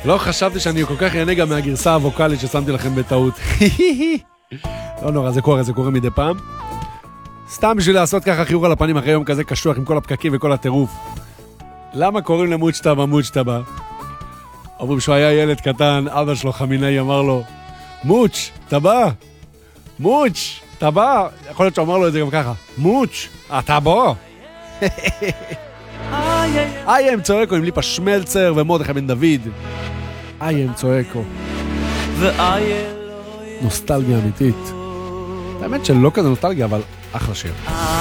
לא חשבתי שאני כל כך ייהנה גם מהגרסה הווקלית ששמתי לכם בטעות. לא נורא, זה קורה מדי פעם. סתם בשביל לעשות ככה חיוך על הפנים אחרי יום כזה קשוח עם כל הפקקים וכל הטירוף. למה קוראים למוצ'טבה מוצ'טבה? אומרים שהוא היה ילד קטן, אבא שלו חמינאי אמר לו, מוץ', אתה בא? מוץ', אתה בא? יכול להיות שאומר לו את זה גם ככה, מוץ', אתה בוא? איי, הם צועקו עם ליפה שמלצר ומרדכי בן דוד. איי, הם צועקו. נוסטלגיה אמיתית. האמת שלא כזה נוסטלגיה, אבל אחלה שיר.